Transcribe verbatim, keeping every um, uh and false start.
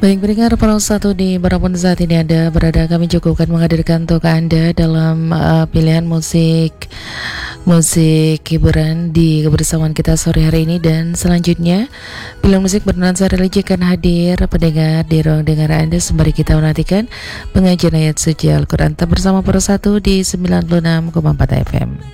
Baik, pendengar Pro satu di manapun saat ini Anda berada, kami cukupkan menghadirkan untuk Anda dalam uh, pilihan musik musik hiburan di kebersamaan kita sore hari ini. Dan selanjutnya pilihan musik bernuansa religi akan hadir pendengar di ruang dengar Anda sembari kita menantikan pengajian ayat suci Al-Quran bersama Pro satu di sembilan puluh enam koma empat F M.